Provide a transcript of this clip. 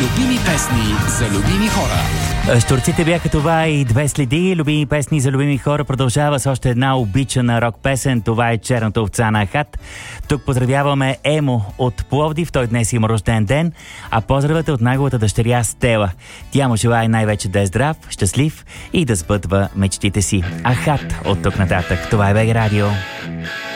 Любими песни за любими хора. Щурците бяха това и две следи. Любими песни за любими хора продължава с още една обичана рок песен. Това е Черната овца на Ахат. Тук поздравяваме Емо от Пловдив. Той днес има рожден ден. А поздравата от неговата дъщеря Стела. Тя му желае най-вече да е здрав, щастлив и да сбъдва мечтите си. Ахат от тук нататък. Това е БГ Радио.